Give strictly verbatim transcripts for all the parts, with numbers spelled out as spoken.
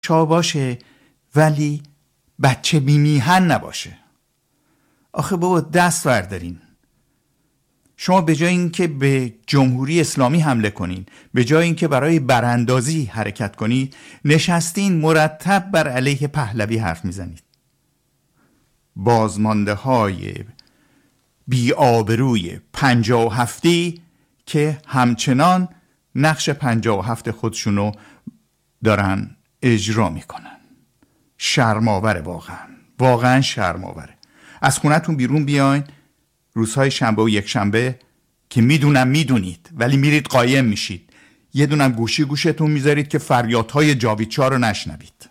شاه باشه ولی بچه بی میهن نباشه. آخه بابا دست بردارین. شما به جای اینکه به جمهوری اسلامی حمله کنین، به جای اینکه برای براندازی حرکت کنید، نشستین مرتب بر علیه پهلوی حرف میزنید. بازمانده های بی آبروی پنجاه و هفتی که همچنان نقش پنجاه و هفت خودشونو دارن اجرا میکنن. شرم‌آوره، واقعا واقعا شرم‌آوره. از خونتون بیرون بیاین روزهای شنبه و یک شنبه که میدونم میدونید ولی میرید قایم میشید، یه دونم گوشی گوشتون میذارید که فریادهای جاویدچا رو نشنوید.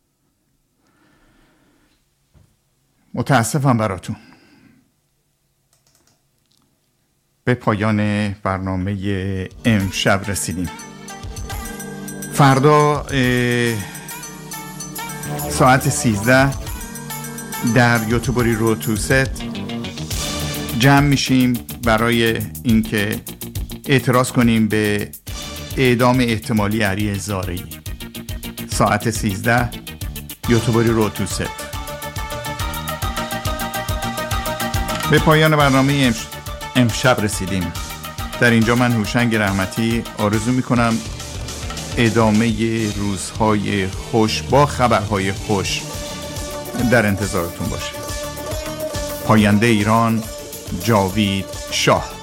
متاسفم براتون. به پایان برنامه امشب رسیدیم. فردا ساعت سیزده در یوتیوبری رو تو ست جمع میشیم برای اینکه اعتراض کنیم به اعدام احتمالی علی زارعی. ساعت سیزده یوتیوبری رو تو ست. به پایان برنامه امشب رسیدیم. در اینجا من هوشنگ رحمتی آرزو میکنم ادامه روزهای خوش با خبرهای خوش در انتظارتون باشه. پاینده ایران، جاوید شاه.